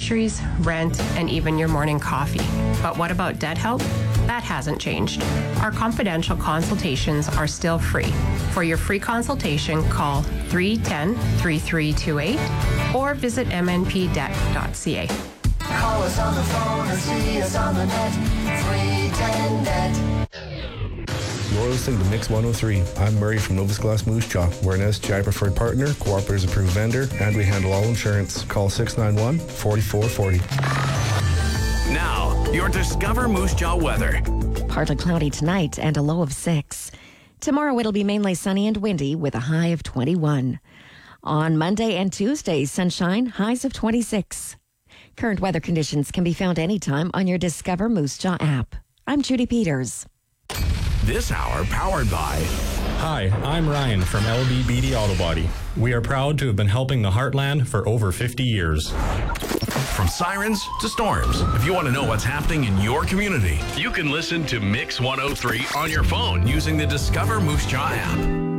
groceries, rent, and even your morning coffee. But what about debt help? That hasn't changed. Our confidential consultations are still free. For your free consultation, call 310-3328 or visit mnpdebt.ca. Call us on the phone or see us on the net. 310-NET. You're listening to Mix 103. I'm Murray from Novus Glass Moose Jaw. We're an SGI preferred partner, Cooperatives approved vendor, and we handle all insurance. Call 691-4440. Now, your Discover Moose Jaw weather. Partly cloudy tonight and a low of 6. Tomorrow it'll be mainly sunny and windy with a high of 21. On Monday and Tuesday, sunshine, highs of 26. Current weather conditions can be found anytime on your Discover Moose Jaw app. I'm Judy Peters. This hour powered by... Hi, I'm Ryan from LBBD Auto Body. We are proud to have been helping the Heartland for over 50 years. From sirens to storms, if you want to know what's happening in your community, you can listen to Mix 103 on your phone using the Discover Moose Jaw app.